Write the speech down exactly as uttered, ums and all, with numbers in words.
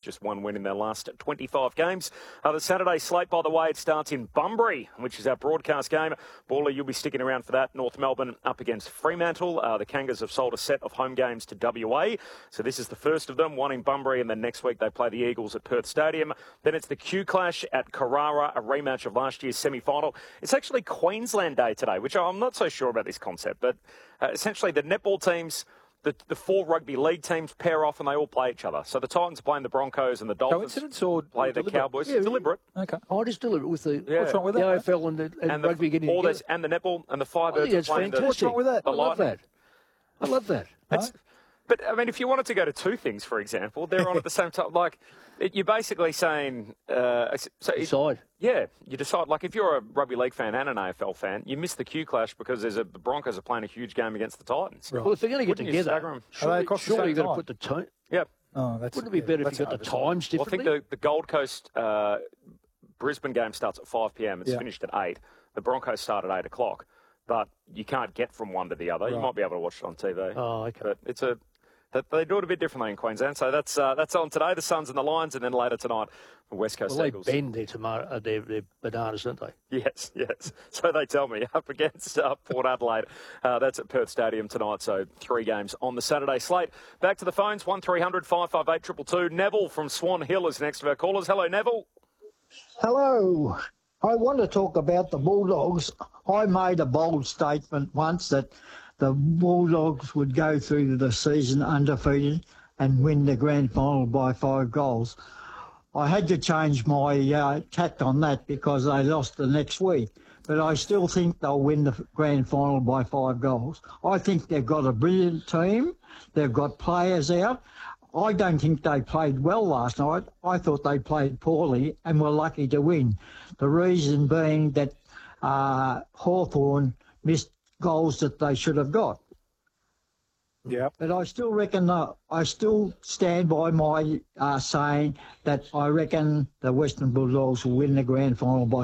just one win in their last twenty-five games. Uh, the Saturday slate, by the way, it starts in Bunbury, which is our broadcast game. Baller, you'll be sticking around for that. North Melbourne up against Fremantle. Uh, the Kangas have sold a set of home games to W A, so this is the first of them, one in Bunbury, and then next week they play the Eagles at Perth Stadium. Then it's the Q Clash at Carrara, a rematch of last year's semi-final. It's actually Queensland Day today, which I'm not so sure about this concept, but uh, essentially the netball teams, the, the four rugby league teams pair off and they all play each other. So the Titans are playing the Broncos and the Dolphins Coincidence or play the deliberate? Cowboys. Yeah, It's deliberate. Okay. Oh, it is deliberate with the, Yeah. What's wrong with the that? A F L and the and And the, rugby getting all together. this, and the netball and the I think Firebirds are that's playing the, fantastic. What's wrong with that? the I love Lightning. that. I love that. It's, but, I mean, if you wanted to go to two things, for example, they're on at the same time. Like, it, you're basically saying... Uh, so it, Decide. Yeah, you decide. Like, if you're a rugby league fan and an A F L fan, you miss the Q Clash because there's a, the Broncos are playing a huge game against the Titans. Well, if they're going to get Wouldn't you stagger together, 'em? Are they surely, across the surely same you've got to time? put the time. Yep. Oh, that's, Wouldn't it be yeah, better if that's you got the oversight. times Well, I differently? think the, the Gold Coast uh, Brisbane game starts at five p.m. It's Yeah. finished at eight. The Broncos start at eight o'clock. But you can't get from one to the other. You Right. might be able to watch it on T V. Oh, okay. But it's a... That they do it a bit differently in Queensland, so that's uh, that's on today. The Suns and the Lions, and then later tonight, the West Coast Well, they Eagles. bend their, tomato, uh, their, their bananas, don't they? Yes, yes. So they tell me up against uh, Port Adelaide. Uh, that's at Perth Stadium tonight. So three games on the Saturday slate. Back to the phones. One three hundred five five eight two two two. Neville from Swan Hill is next of our callers. Hello, Neville. Hello. I want to talk about the Bulldogs. I made a bold statement once that the Bulldogs would go through the season undefeated and win the grand final by five goals. I had to change my uh, tact on that because they lost the next week. But I still think they'll win the grand final by five goals. I think they've got a brilliant team. They've got players out. I don't think they played well last night. I thought they played poorly and were lucky to win. The reason being that uh, Hawthorn missed goals that they should have got. Yeah. But I still reckon, uh, I still stand by my uh, saying that I reckon the Western Bulldogs will win the grand final by